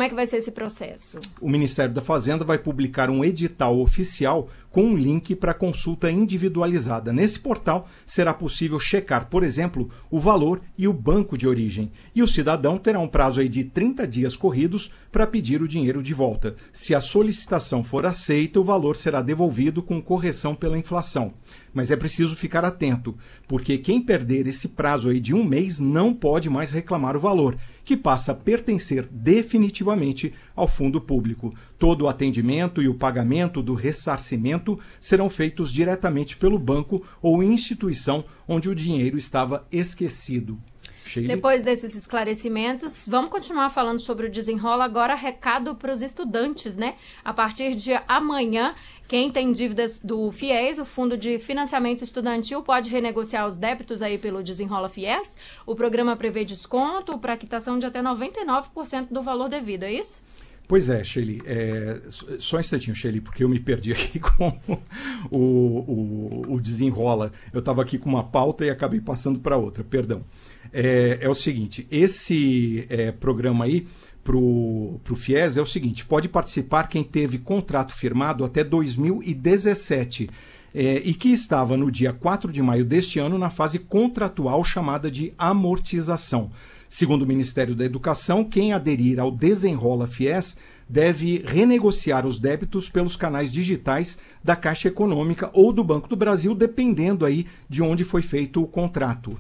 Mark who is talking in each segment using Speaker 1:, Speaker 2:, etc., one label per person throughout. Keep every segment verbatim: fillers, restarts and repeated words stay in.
Speaker 1: Como é que vai ser esse processo?
Speaker 2: O Ministério da Fazenda vai publicar um edital oficial com um link para consulta individualizada. Nesse portal será possível checar, por exemplo, o valor e o banco de origem. E o cidadão terá um prazo aí de trinta dias corridos para pedir o dinheiro de volta. Se a solicitação for aceita, o valor será devolvido com correção pela inflação. Mas é preciso ficar atento, porque quem perder esse prazo aí de um mês não pode mais reclamar o valor, que passa a pertencer definitivamente ao fundo público. Todo o atendimento e o pagamento do ressarcimento serão feitos diretamente pelo banco ou instituição onde o dinheiro estava esquecido. Sheila?
Speaker 1: Depois desses esclarecimentos, vamos continuar falando sobre o Desenrola. Agora, recado para os estudantes, né? A partir de amanhã, quem tem dívidas do FIES, o Fundo de Financiamento Estudantil, pode renegociar os débitos aí pelo Desenrola FIES. O programa prevê desconto para quitação de até noventa e nove por cento do valor devido, é isso?
Speaker 2: Pois é, Shelly, é, só um instantinho, Shelly, porque eu me perdi aqui com o, o, o Desenrola. Eu estava aqui com uma pauta e acabei passando para outra, perdão. É, é o seguinte, esse é, programa aí para o FIES é o seguinte, pode participar quem teve contrato firmado até dois mil e dezessete é, e que estava no dia quatro de maio deste ano na fase contratual chamada de amortização. Segundo o Ministério da Educação, quem aderir ao Desenrola FIES deve renegociar os débitos pelos canais digitais da Caixa Econômica ou do Banco do Brasil, dependendo aí de onde foi feito o contrato.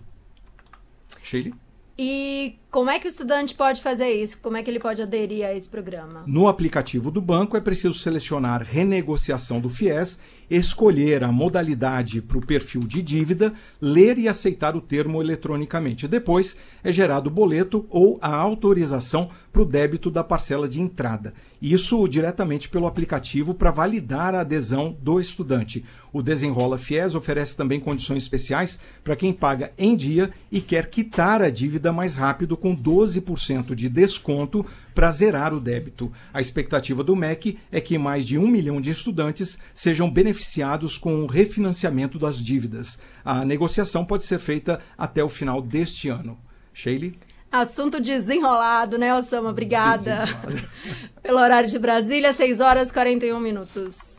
Speaker 2: Sheila?
Speaker 1: E como é que o estudante pode fazer isso? Como é que ele pode aderir a esse programa?
Speaker 2: No aplicativo do banco é preciso selecionar renegociação do FIES, escolher a modalidade para o perfil de dívida, ler e aceitar o termo eletronicamente. Depois é gerado o boleto ou a autorização para o débito da parcela de entrada. Isso diretamente pelo aplicativo para validar a adesão do estudante. O Desenrola FIES oferece também condições especiais para quem paga em dia e quer quitar a dívida mais rápido, com doze por cento de desconto para zerar o débito. A expectativa do M E C é que mais de um milhão de estudantes sejam beneficiados com o refinanciamento das dívidas. A negociação pode ser feita até o final deste ano. Sheila?
Speaker 1: Assunto desenrolado, né, Osama? Obrigada. Pelo horário de Brasília, seis horas e quarenta e um minutos.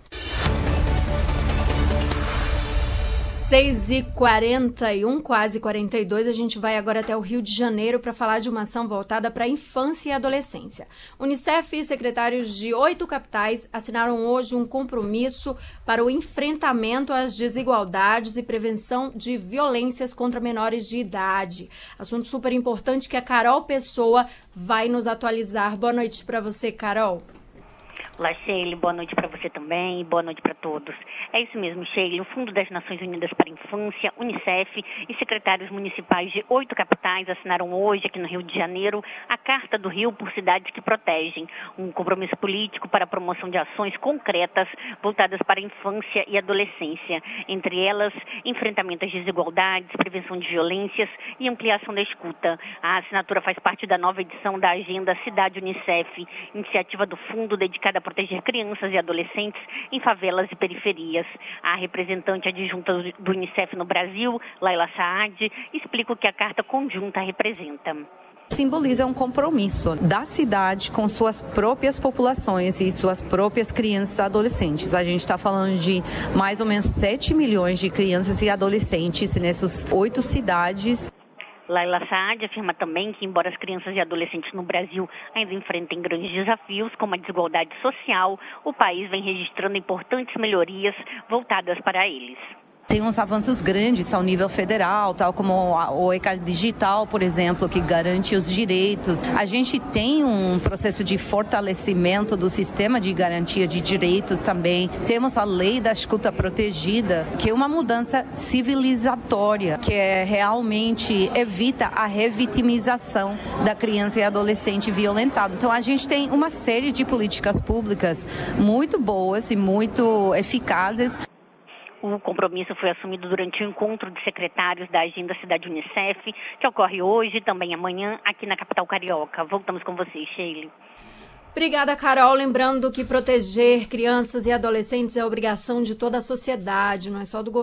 Speaker 1: seis e quarenta e um, quase quarenta e dois, a gente vai agora até o Rio de Janeiro para falar de uma ação voltada para a infância e adolescência. Unicef e secretários de oito capitais assinaram hoje um compromisso para o enfrentamento às desigualdades e prevenção de violências contra menores de idade. Assunto super importante que a Carol Pessoa vai nos atualizar. Boa noite para você, Carol.
Speaker 3: Olá, Sheila, boa noite para você também e boa noite para todos. É isso mesmo, Sheila, o Fundo das Nações Unidas para a Infância, Unicef e secretários municipais de oito capitais assinaram hoje, aqui no Rio de Janeiro, a Carta do Rio por Cidades que Protegem, um compromisso político para a promoção de ações concretas voltadas para a infância e adolescência, entre elas, enfrentamento às desigualdades, prevenção de violências e ampliação da escuta. A assinatura faz parte da nova edição da Agenda Cidade Unicef, iniciativa do Fundo dedicada a proteger crianças e adolescentes em favelas e periferias. A representante adjunta do Unicef no Brasil, Laila Saad, explica o que a carta conjunta representa.
Speaker 4: Simboliza um compromisso da cidade com suas próprias populações e suas próprias crianças e adolescentes. A gente está falando de mais ou menos sete milhões de crianças e adolescentes nessas oito cidades.
Speaker 3: Laila Saad afirma também que, embora as crianças e adolescentes no Brasil ainda enfrentem grandes desafios, como a desigualdade social, o país vem registrando importantes melhorias voltadas para eles.
Speaker 4: Tem uns avanços grandes ao nível federal, tal como o ECAD Digital, por exemplo, que garante os direitos. A gente tem um processo de fortalecimento do sistema de garantia de direitos também. Temos a lei da escuta protegida, que é uma mudança civilizatória, que é, realmente evita a revitimização da criança e adolescente violentado. Então, a gente tem uma série de políticas públicas muito boas e muito eficazes.
Speaker 3: O compromisso foi assumido durante o encontro de secretários da Agenda Cidade Unicef, que ocorre hoje e também amanhã aqui na capital carioca. Voltamos com vocês, Sheila.
Speaker 1: Obrigada, Carol. Lembrando que proteger crianças e adolescentes é obrigação de toda a sociedade, não é só do governo.